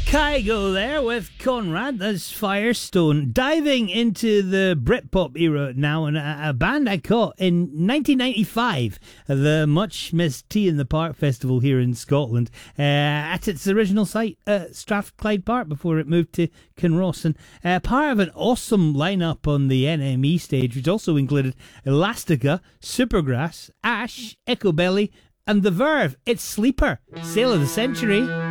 Kygo there with Conrad. That's Firestone. Diving into the Britpop era now, and a band I caught in 1995 at the much missed Tea in the Park Festival here in Scotland, at its original site at Strathclyde Park before it moved to Kinross. And part of an awesome lineup on the NME stage, which also included Elastica, Supergrass, Ash, Echobelly, and The Verve. It's Sleeper, Sale of the Century.